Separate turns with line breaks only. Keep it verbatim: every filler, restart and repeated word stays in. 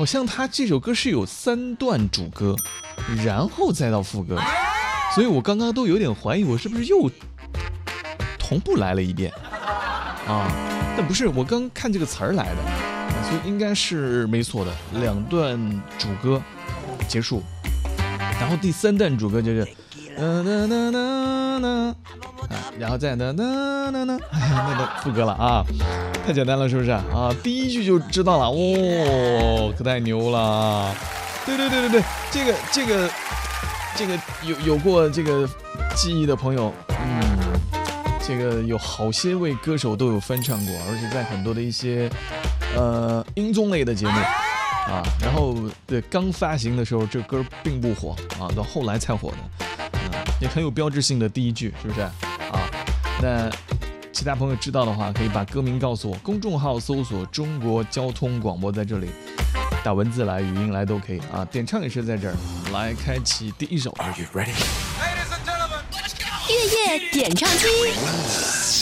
好像他这首歌是有三段主歌，然后再到副歌，所以我刚刚都有点怀疑我是不是又同步来了一遍啊？但不是，我刚看这个词儿来的，所以应该是没错的，两段主歌结束，然后第三段主歌就是呃那那那那啊，然后再那那那那那个副歌了啊，太简单了是不是啊？第一句就知道了，哦，可太牛了啊！对对对对对，这个这个这个有有过这个记忆的朋友，嗯，这个有好些位歌手都有翻唱过，而且在很多的一些呃音综类的节目啊，然后对刚发行的时候这歌并不火啊，到后来才火的，啊，也很有标志性的第一句，是不是啊？那其他朋友知道的话，可以把歌名告诉我，公众号搜索中国交通广播，在这里打文字来语音来都可以啊，点唱也是在这儿。来开启第一首。
Are you ready?
月夜点唱机。